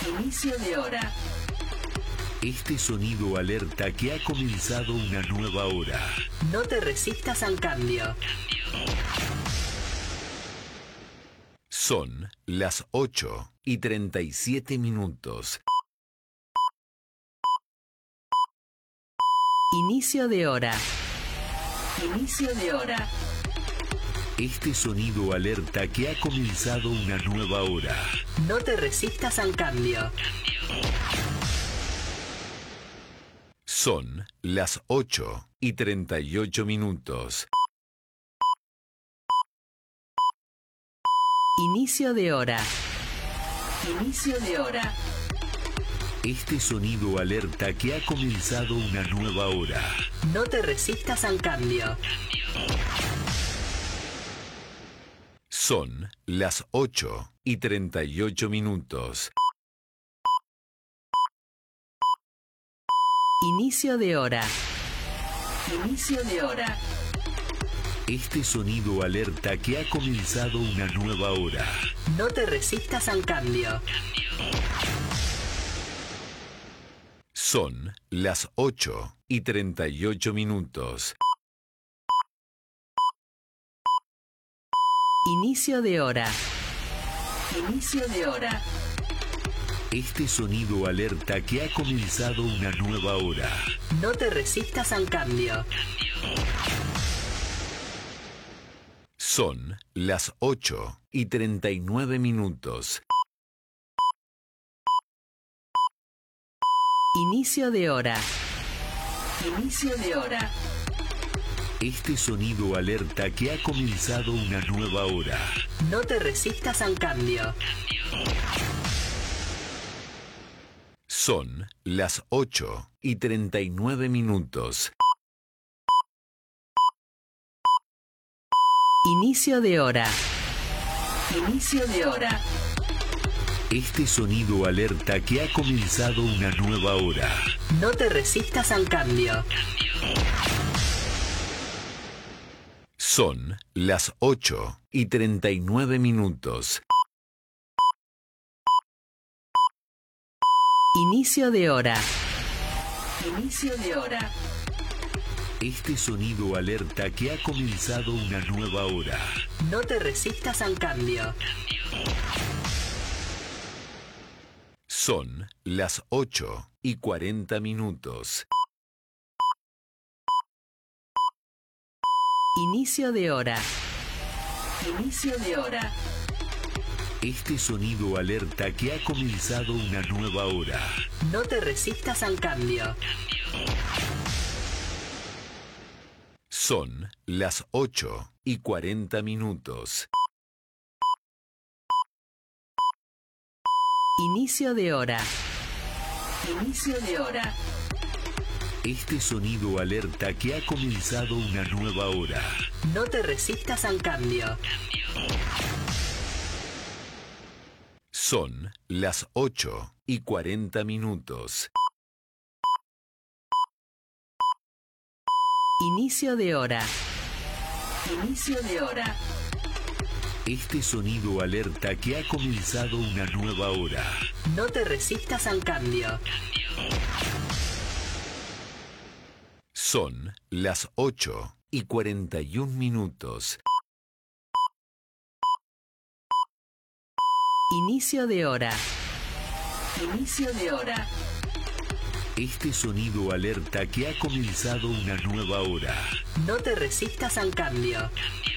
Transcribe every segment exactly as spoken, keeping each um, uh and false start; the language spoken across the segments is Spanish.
Inicio de hora. Este sonido alerta que ha comenzado una nueva hora. No te resistas al cambio. Son las ocho y treinta y siete minutos. Inicio de hora. Inicio de hora. Este sonido alerta que ha comenzado una nueva hora. No te resistas al cambio. Son las ocho y treinta y ocho minutos. Inicio de hora. Inicio de hora. Este sonido alerta que ha comenzado una nueva hora. No te resistas al cambio. Son las ocho y treinta y ocho minutos. Inicio de hora. Inicio de hora. Este sonido alerta que ha comenzado una nueva hora. No te resistas al cambio. Son las ocho y treinta y ocho minutos. Inicio de hora. Inicio de hora. Este sonido alerta que ha comenzado una nueva hora. No te resistas al cambio. Son las ocho y treinta y nueve minutos. Inicio de hora. Inicio de hora. Este sonido alerta que ha comenzado una nueva hora. No te resistas al cambio. Son las ocho y treinta y nueve minutos. Inicio de hora. Inicio de hora. Este sonido alerta que ha comenzado una nueva hora. No te resistas al cambio. Son las ocho y treinta y nueve minutos. Inicio de hora. Inicio de hora. Este sonido alerta que ha comenzado una nueva hora. No te resistas al cambio. Son las ocho y cuarenta minutos. Inicio de hora. Inicio de hora. Este sonido alerta que ha comenzado una nueva hora. No te resistas al cambio. Son las ocho y cuarenta minutos. Inicio de hora. Inicio de hora. Este sonido alerta que ha comenzado una nueva hora. No te resistas al cambio. Son las ocho y cuarenta minutos. Inicio de hora. Inicio de hora. Este sonido alerta que ha comenzado una nueva hora. No te resistas al cambio. Son las ocho y cuarenta y un minutos. Inicio de hora. Inicio de hora. Este sonido alerta que ha comenzado una nueva hora. No te resistas al cambio.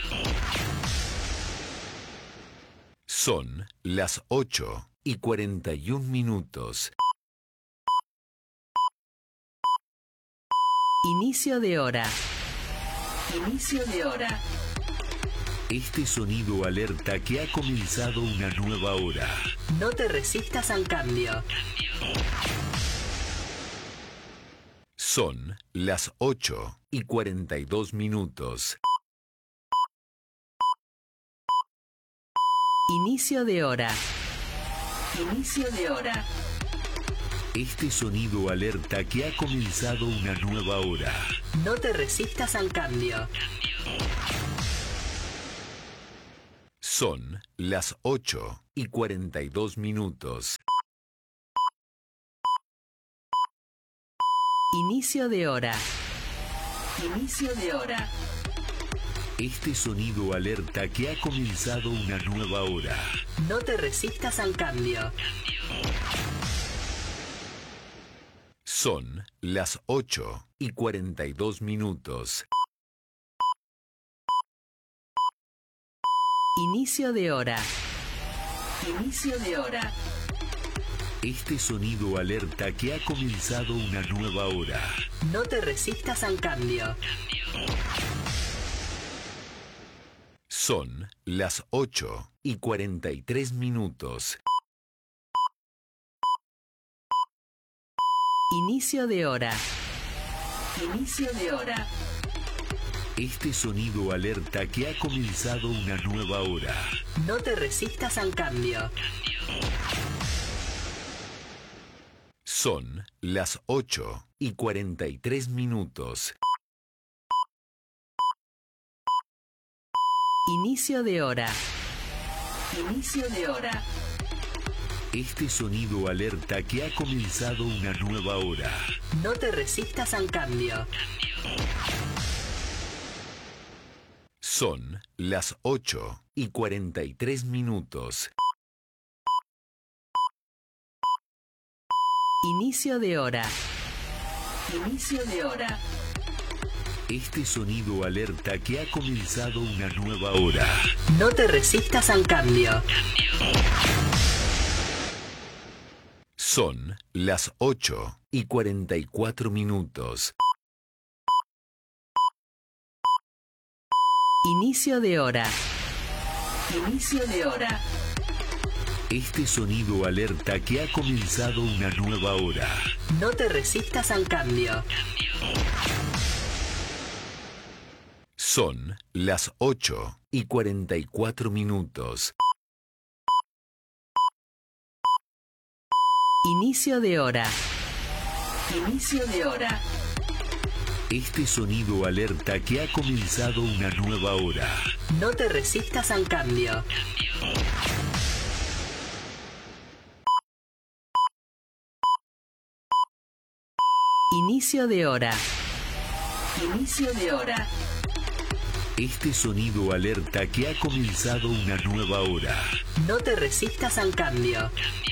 Son las ocho y cuarenta y un minutos. Inicio de hora. Inicio de hora. Este sonido alerta que ha comenzado una nueva hora. No te resistas al cambio. Son las ocho y cuarenta y dos minutos. Inicio de hora. Inicio de hora. Este sonido alerta que ha comenzado una nueva hora. No te resistas al cambio. Son las ocho y cuarenta y dos minutos. Inicio de hora. Inicio de hora. Este sonido alerta que ha comenzado una nueva hora. No te resistas al cambio. Son las ocho y cuarenta y dos minutos. Inicio de hora. Inicio de hora. Este sonido alerta que ha comenzado una nueva hora. No te resistas al cambio. Son las ocho y cuarenta y tres minutos. Inicio de hora. Inicio de hora. Este sonido alerta que ha comenzado una nueva hora. No te resistas al cambio. Son las ocho y cuarenta y tres minutos. Inicio de hora. Inicio de hora. Este sonido alerta que ha comenzado una nueva hora. No te resistas al cambio. Son las ocho y cuarenta y tres minutos. Inicio de hora. Inicio de hora. Este sonido alerta que ha comenzado una nueva hora. No te resistas al cambio. Son las ocho y cuarenta y cuatro minutos. Inicio de hora. Inicio de hora. Este sonido alerta que ha comenzado una nueva hora. No te resistas al cambio. Son las ocho y cuarenta y cuatro minutos. Inicio de hora. Inicio de hora. Este sonido alerta que ha comenzado una nueva hora. No te resistas al cambio. Inicio de hora. Inicio de hora. Este sonido alerta que ha comenzado una nueva hora. No te resistas al cambio.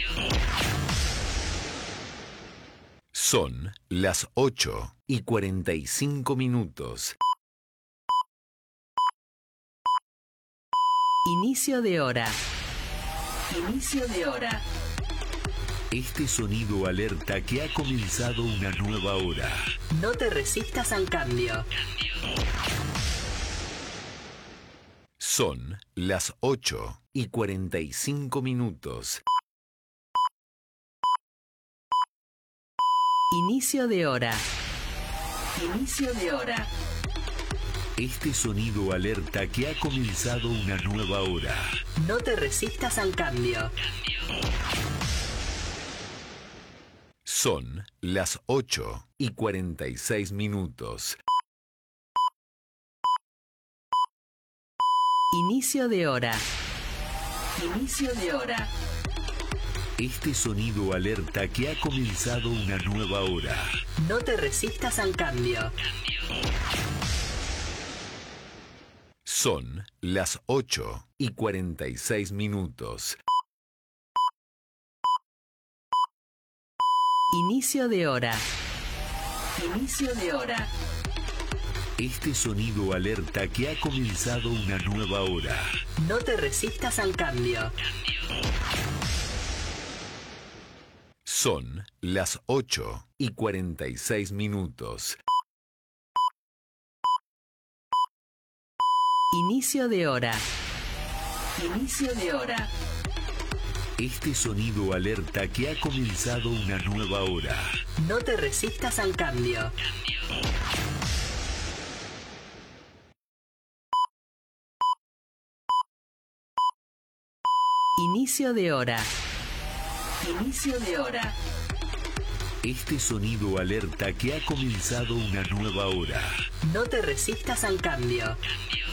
Son las ocho y cuarenta y cinco minutos. Inicio de hora. Inicio de hora. Este sonido alerta que ha comenzado una nueva hora. No te resistas al cambio. Son las ocho y cuarenta y cinco minutos. Inicio de hora. Inicio de hora. Este sonido alerta que ha comenzado una nueva hora. No te resistas al cambio. Son las ocho y cuarenta y seis minutos. Inicio de hora. Inicio de hora. Este sonido alerta que ha comenzado una nueva hora. No te resistas al cambio. Son las ocho y cuarenta y seis minutos. Inicio de hora. Inicio de hora. Este sonido alerta que ha comenzado una nueva hora. No te resistas al cambio. Son las ocho y cuarenta y seis minutos. Inicio de hora. Inicio de hora. Este sonido alerta que ha comenzado una nueva hora. No te resistas al cambio. Inicio de hora. Inicio de hora. Este sonido alerta que ha comenzado una nueva hora. No te resistas al cambio.